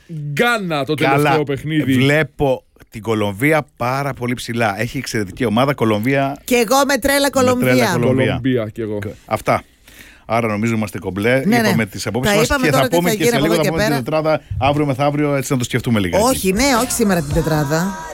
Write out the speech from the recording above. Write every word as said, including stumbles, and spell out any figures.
Γκάνα το τελευταίο Καλά. παιχνίδι. Βλέπω την Κολομβία πάρα πολύ ψηλά. Έχει εξαιρετική ομάδα. Κολομβία. Και εγώ με τρέλα Κολομβία. τρέλα Κολομβία. Κολομβία κι εγώ. Αυτά. Άρα νομίζω είμαστε κομπλέ. Ναι, είπαμε ναι. τις απόψεις Τα μας είπαμε και τώρα θα τι πούμε θα και γίνει σε από λίγο εδώ θα και πούμε την πέρα. τετράδα αύριο μεθαύριο, έτσι να το σκεφτούμε λίγα. Όχι, ναι, όχι σήμερα την τετράδα.